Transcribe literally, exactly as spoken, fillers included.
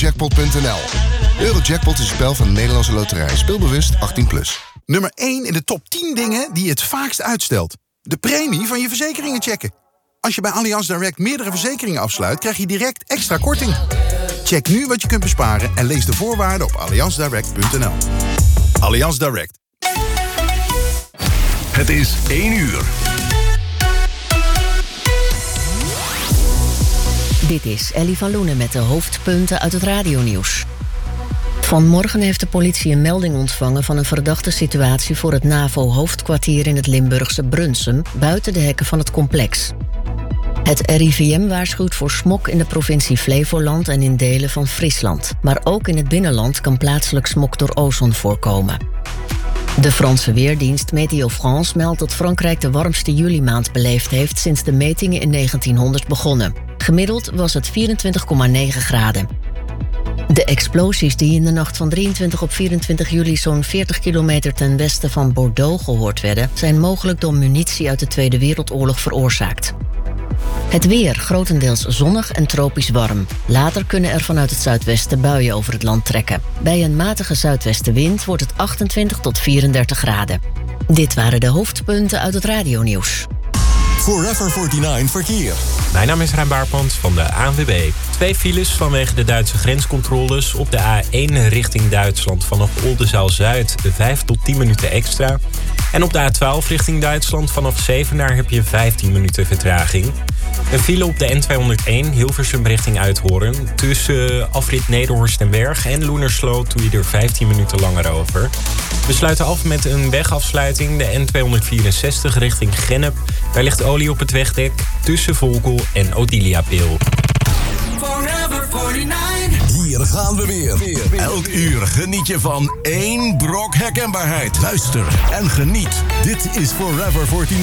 eurojackpot punt n l. Eurojackpot is een spel van de Nederlandse Loterij. Speelbewust achttien plus. Nummer één in de top tien dingen die je het vaakst uitstelt. De premie van je verzekeringen checken. Als je bij Allianz Direct meerdere verzekeringen afsluit, krijg je direct extra korting. Check nu wat je kunt besparen en lees de voorwaarden op allianz direct punt n l. Allianz Direct. Het is één uur. Dit is Ellie van Loenen met de hoofdpunten uit het radionieuws. Vanmorgen heeft de politie een melding ontvangen van een verdachte situatie voor het NAVO-hoofdkwartier in het Limburgse Brunsum, buiten de hekken van het complex. Het R I V M waarschuwt voor smok in de provincie Flevoland en in delen van Friesland. Maar ook in het binnenland kan plaatselijk smok door ozon voorkomen. De Franse weerdienst Météo France meldt dat Frankrijk de warmste julimaand beleefd heeft sinds de metingen in negentienhonderd begonnen. Gemiddeld was het vierentwintig komma negen graden. De explosies die in de nacht van drieëntwintig op vierentwintig juli zo'n veertig kilometer ten westen van Bordeaux gehoord werden, zijn mogelijk door munitie uit de Tweede Wereldoorlog veroorzaakt. Het weer grotendeels zonnig en tropisch warm. Later kunnen er vanuit het zuidwesten buien over het land trekken. Bij een matige zuidwestenwind wordt het achtentwintig tot vierendertig graden. Dit waren de hoofdpunten uit het radionieuws. Forever negenenveertig verkeer. Mijn naam is Rijn Baarpans van de A N W B. Twee files vanwege de Duitse grenscontroles op de A één richting Duitsland vanaf Oldenzaal-Zuid, vijf tot tien minuten extra. En op de A twaalf richting Duitsland vanaf Zevenaar heb je vijftien minuten vertraging. Een file op de N tweehonderdéén Hilversum richting Uithoorn. Tussen afrit Nederhorst en Berg en Loenersloot doe je er vijftien minuten langer over. We sluiten af met een wegafsluiting, de N tweehonderdvierenzestig richting Gennep. Daar ligt olie op het wegdek tussen Volkel en Odiliapil. Hier gaan we weer. Elk uur geniet je van één brok herkenbaarheid. Luister en geniet. Dit is Forever negenenveertig.